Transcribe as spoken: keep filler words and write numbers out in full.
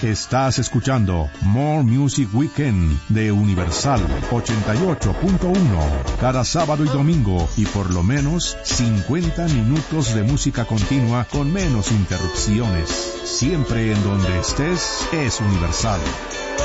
Estás escuchando More Music Weekend de Universal ochenta y ocho punto uno. Cada sábado y domingo y por lo menos cincuenta minutos de música continua con menos interrupciones. Siempre en donde estés es Universal.